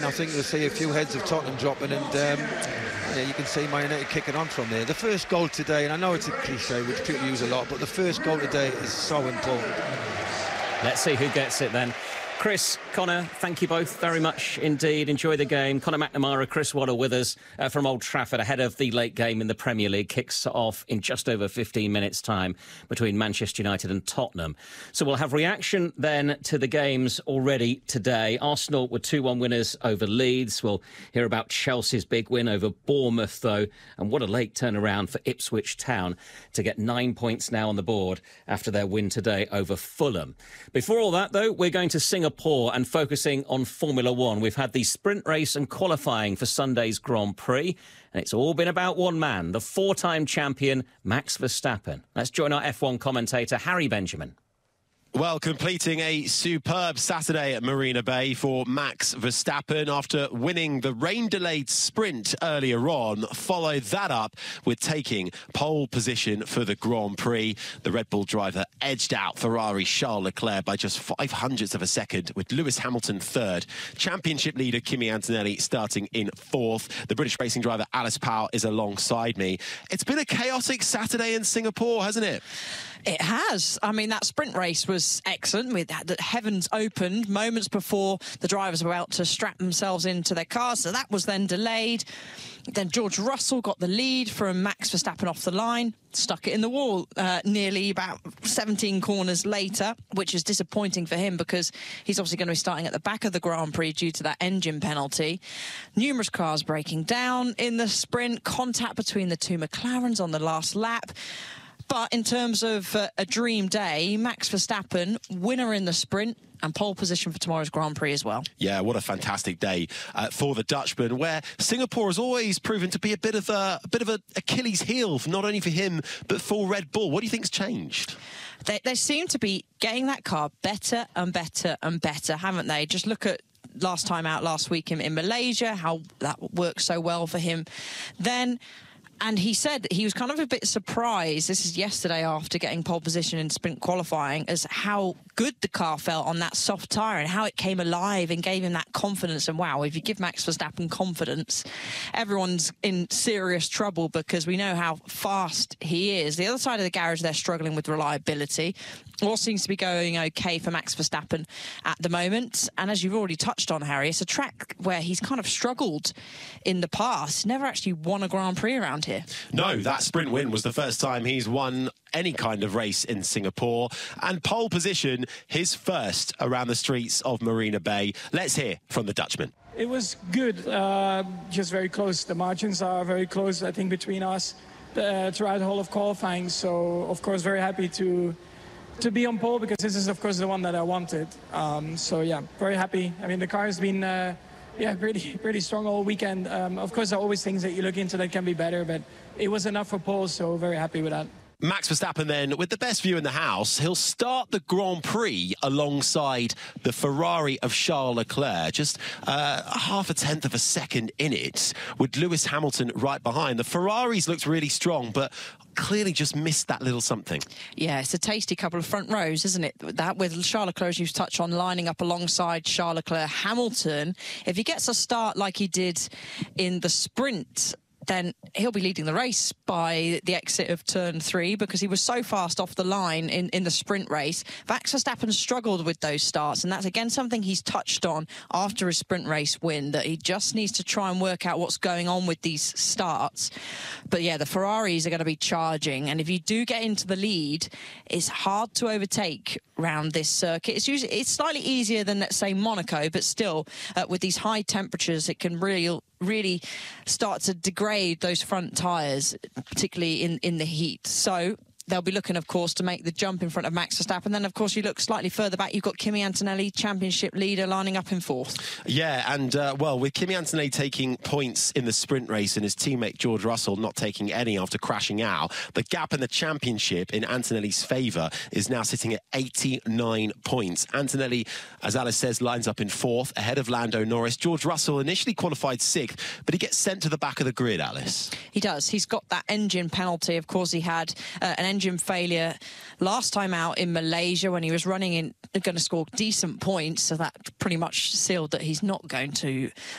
I think you'll see a few heads of Tottenham dropping, and yeah, you can see Man United kicking on from there. The first goal today, and I know it's a cliche which people use a lot, but the first goal today is so important. Let's see who gets it then. Chris, Connor, thank you both very much indeed. Enjoy the game. Connor McNamara, Chris Waddle with us from Old Trafford ahead of the late game in the Premier League. Kicks off in just over 15 minutes' time between Manchester United and Tottenham. So we'll have reaction then to the games already today. Arsenal were 2-1 winners over Leeds. We'll hear about Chelsea's big win over Bournemouth, though. And what a late turnaround for Ipswich Town to get 9 points now on the board after their win today over Fulham. Before all that, though, we're going to Singapore and focusing on Formula One. We've had the sprint race and qualifying for Sunday's Grand Prix, and it's all been about one man, the four-time champion Max Verstappen. Let's join our F1 commentator, Harry Benjamin. Well, completing a superb Saturday at Marina Bay for Max Verstappen after winning the rain-delayed sprint earlier on, followed that up with taking pole position for the Grand Prix. The Red Bull driver edged out Ferrari Charles Leclerc by just 0.05 of a second, with Lewis Hamilton third. Championship leader Kimi Antonelli starting in fourth. The British racing driver Alice Powell is alongside me. It's been a chaotic Saturday in Singapore, hasn't it? It has. I mean, that sprint race was excellent. With the heavens opened moments before the drivers were about to strap themselves into their cars, so that was then delayed. Then George Russell got the lead from Max Verstappen off the line, stuck it in the wall nearly about 17 corners later, which is disappointing for him because he's obviously going to be starting at the back of the Grand Prix due to that engine penalty. Numerous cars breaking down in the sprint, contact between the two McLarens on the last lap. But in terms of a dream day, Max Verstappen, winner in the sprint and pole position for tomorrow's Grand Prix as well. Yeah, what a fantastic day for the Dutchman, where Singapore has always proven to be a bit of a Achilles heel, not only for him, but for Red Bull. What do you think's changed? They seem to be getting that car better and better and better, haven't they? Just look at last time out last week in Malaysia, how that worked so well for him then. And he said that he was kind of a bit surprised, this is yesterday after getting pole position in sprint qualifying, as how good the car felt on that soft tyre and how it came alive and gave him that confidence. And wow, if you give Max Verstappen confidence, everyone's in serious trouble because we know how fast he is. The other side of the garage, they're struggling with reliability. All seems to be going okay for Max Verstappen at the moment. And as you've already touched on, Harry, it's a track where he's kind of struggled in the past. Never actually won a Grand Prix around here. No, that sprint win was the first time he's won any kind of race in Singapore. And pole position, his first around the streets of Marina Bay. Let's hear from the Dutchman. It was good, just very close. The margins are very close, I think, between us throughout the whole of qualifying. So, of course, very happy to be on pole because this is, of course, the one that I wanted. So, yeah, very happy. I mean, the car has been, pretty strong all weekend. Of course, there are always things that you look into that can be better, but it was enough for pole, so very happy with that. Max Verstappen then, with the best view in the house, he'll start the Grand Prix alongside the Ferrari of Charles Leclerc, just 0.5 of a second in it, with Lewis Hamilton right behind. The Ferraris looked really strong, but clearly just missed that little something. Yeah, it's a tasty couple of front rows, isn't it? That with Charles Leclerc, as you've touched on, lining up alongside Charles Leclerc. Hamilton, if he gets a start like he did in the sprint, then he'll be leading the race by the exit of turn 3 because he was so fast off the line in the sprint race. Max Verstappen struggled with those starts, and that's again something he's touched on after his sprint race win, that he just needs to try and work out what's going on with these starts. But yeah, the Ferraris are going to be charging, and if you do get into the lead, it's hard to overtake round this circuit. It's slightly easier than, let's say, Monaco, but still with these high temperatures it can really start to degrade those front tyres, particularly in the heat. So they'll be looking, of course, to make the jump in front of Max Verstappen. Then, of course, you look slightly further back, you've got Kimi Antonelli, championship leader, lining up in fourth. Yeah, and, well, with Kimi Antonelli taking points in the sprint race and his teammate George Russell not taking any after crashing out, the gap in the championship in Antonelli's favour is now sitting at 89 points. Antonelli, as Alice says, lines up in fourth, ahead of Lando Norris. George Russell initially qualified sixth, but he gets sent to the back of the grid, Alice. He does. He's got that engine penalty. Of course, he had an engine failure last time out in Malaysia when he was running in, going to score decent points, so that pretty much sealed that he's not going to